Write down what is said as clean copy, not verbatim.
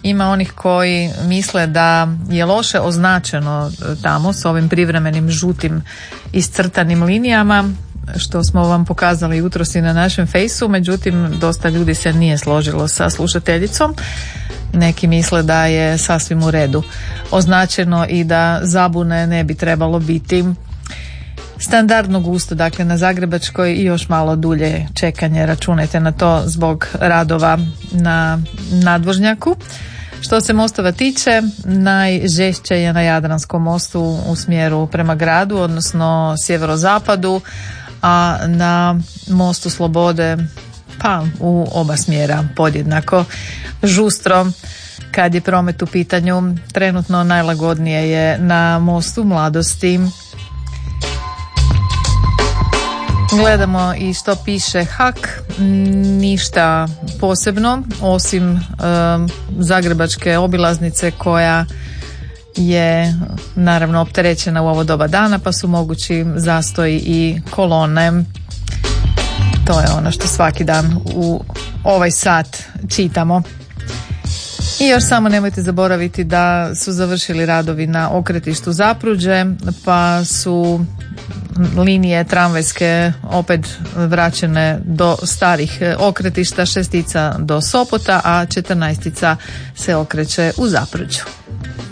Ima onih koji misle da je loše označeno tamo s ovim privremenim žutim iscrtanim linijama, što smo vam pokazali jutros i na našem fejsu, međutim dosta ljudi se nije složilo sa slušateljicom. Neki misle da je sasvim u redu označeno i da zabune ne bi trebalo biti. Standardno gusto, dakle na Zagrebačkoj i još malo dulje čekanje, računajte na to zbog radova na nadvožnjaku. Što se mostova tiče, najžešće je na Jadranskom mostu u smjeru prema gradu, odnosno sjeverozapadu, a na mostu Slobode pa u oba smjera podjednako žustro. Kad je promet u pitanju, trenutno najlagodnije je na mostu Mladosti. Gledamo i što piše HAK, ništa posebno osim zagrebačke obilaznice koja je naravno opterećena u ovo doba dana, pa su mogući zastoji i kolone. To je ono što svaki dan u ovaj sat čitamo. I još samo nemojte zaboraviti da su završili radovi na okretištu Zapruđe, pa su linije tramvajske opet vraćene do starih okretišta, 6 do Sopota, a 14 se okreće u Zapruđu.